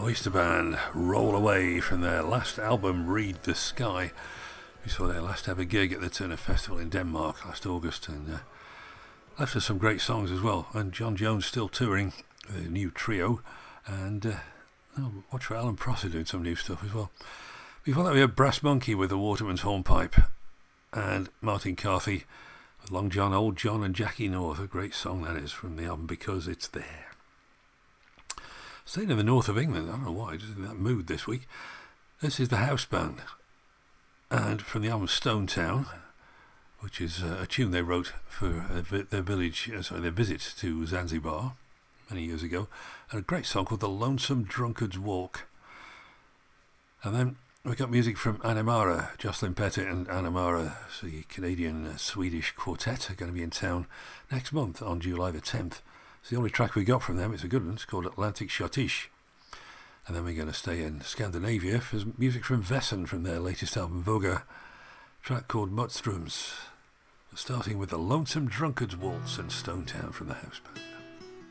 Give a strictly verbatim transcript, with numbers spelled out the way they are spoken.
Oyster Band, Roll Away, from their last album, Read the Sky. We saw their last ever gig at the Turner Festival in Denmark last August, and uh, left us some great songs as well. And John Jones still touring with a new trio, and uh, oh, watch for Alan Prosser doing some new stuff as well. Before that we had Brass Monkey with the Waterman's Hornpipe, and Martin Carthy with Long John, Old John and Jackie North. A great song that is, from the album Because It's There. Staying in the north of England, I don't know why, just in that mood this week. This is the House Band, and from the album Stone Town, which is uh, a tune they wrote for uh, vi- their village, uh, sorry, their visit to Zanzibar many years ago, and a great song called The Lonesome Drunkard's Walk. And then we got music from Anamara. Jocelyn Pettit and Anamara, the Canadian uh, Swedish quartet, are going to be in town next month on July the tenth. It's the only track we got from them. It's a good one. It's called Atlantic Schottisch. And then we're going to stay in Scandinavia for music from Vessen from their latest album Voga, a track called Mudströms. Starting with The Lonesome Drunkard's Waltz and Stone Town from the House Band.